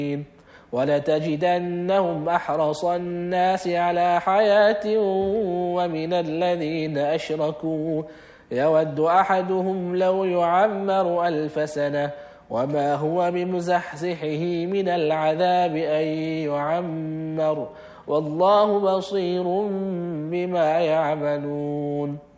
ولتجدنهم أحرص الناس على حياة ومن الذين أشركوا يود أحدهم لو يعمر 1000 سنة وما هو بمزحزحه من العذاب أن يعمر والله بصير بما يعملون.